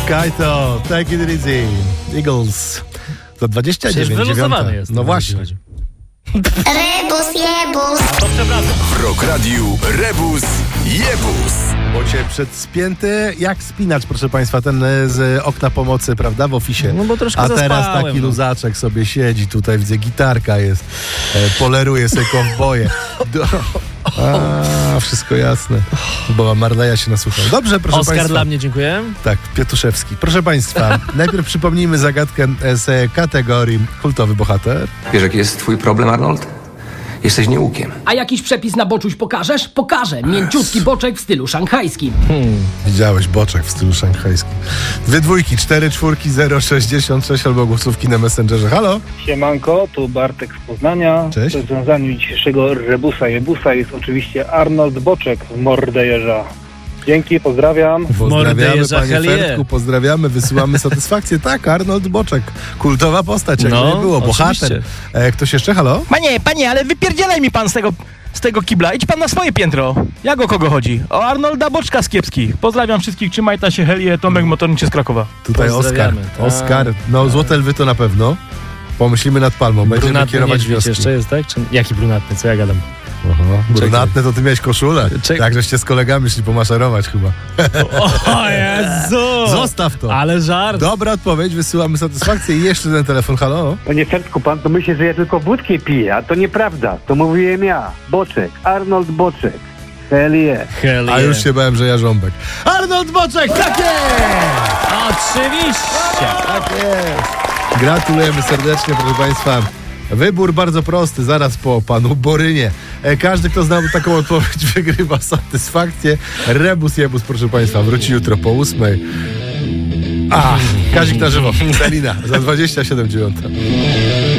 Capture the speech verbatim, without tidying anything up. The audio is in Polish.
Kaito, take it easy. Eagles. To dwadzieścia dziewięć, dziewiąta. Jest, no właśnie. Rebus, jebus. To przepraszam. W Rock Radiu Rebus Jebus. Bo cię przedspięty jak spinacz, proszę państwa, ten z okna pomocy, prawda, w ofisie. No bo troszkę A teraz zaspałem, taki no. luzaczek sobie siedzi tutaj, widzę, gitarka jest, e, poleruje sobie kowboje. Do... A, wszystko jasne. Bo Marleja się nasłuchał. Dobrze, proszę Oskar państwa. dla mnie, dziękuję. Tak, Pietuszewski. Proszę państwa, najpierw przypomnijmy zagadkę z kategorii kultowy bohater. Wiesz, jaki jest twój problem, Arnold? Jesteś nieukiem. A jakiś przepis na boczuś pokażesz? Pokażę. Mięciutki boczek w stylu szanghajskim. Widziałeś boczek w stylu szanghajskim. Dwie dwójki, cztery czwórki, zero sześćdziesiąt sześć albo głosówki na Messengerze. Halo? Siemanko, tu Bartek z Poznania. Cześć. W rozwiązaniu dzisiejszego Rebusa Jebusa jest oczywiście Arnold Boczek z Mordejerza. Dzięki, pozdrawiam. Pozdrawiamy, Mordejerza panie Helie. Fertku, pozdrawiamy, wysyłamy satysfakcję. Tak, Arnold Boczek, kultowa postać, jakby No, nie było, bohater. oczywiście. E, ktoś jeszcze, halo? Panie, panie, ale wypierdzielaj mi pan z tego, z tego kibla. Idź pan na swoje piętro. Jak o kogo chodzi? O Arnolda Boczka z Kiepskich. Pozdrawiam wszystkich, trzymajta się, Helie, Tomek Motorniczy z Krakowa. Tutaj Oskar, Pozdrawiamy, tak. Oskar, no złote lwy to na pewno. Pomyślimy nad palmą, będziemy Brunatny kierować niedźwiedź wioski. jeszcze jest, tak? Czy... Jaki brunatny, co ja gadam? Aha, brunatne to ty miałeś koszulę. Czekaj. Tak, żeście z kolegami szli pomaszerować chyba. O Jezu! Zostaw to. Ale żart. Dobra odpowiedź, wysyłamy satysfakcję i jeszcze ten telefon, halo? Panie Fertku, pan to myśli, że ja tylko wódkę piję, a to nieprawda. To mówiłem ja. Boczek. Arnold Boczek. Helie. Hell A yeah. już się bałem, że ja żąbek. Arnold Boczek, tak jest! Oczywiście! Tak jest! Gratulujemy serdecznie, proszę państwa. Wybór bardzo prosty, zaraz po panu Borynie. E, każdy, kto znał taką odpowiedź, wygrywa satysfakcję. Rebus Jebus, proszę państwa, wróci jutro po ósmej. A, Kazik na żywo. Celina za dwadzieścia siedem dziewiąta.